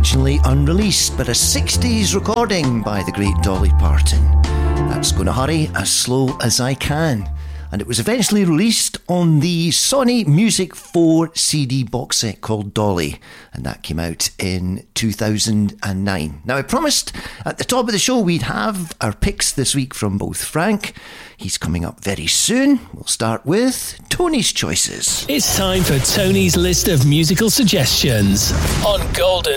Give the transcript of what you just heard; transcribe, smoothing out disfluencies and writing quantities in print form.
originally unreleased, but a 60s recording by the great Dolly Parton. That's Gonna Hurry As Slow As I Can. And it was eventually released on the Sony Music 4 CD box set called Dolly, and that came out in 2009. Now, I promised at the top of the show we'd have our picks this week from both Frank. He's coming up very soon. We'll start with Tony's choices. It's time for Tony's list of musical suggestions on Golden